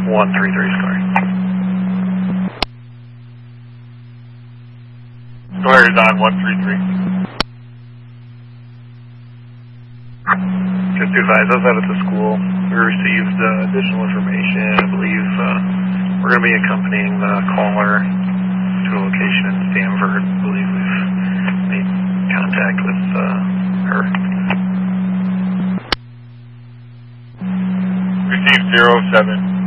133 Square. Square is on 133. Just to advise, I was out at the school. We received additional information. I believe we're going to be accompanying the caller to a location in Stanford. I believe we've made contact with her. Received 07.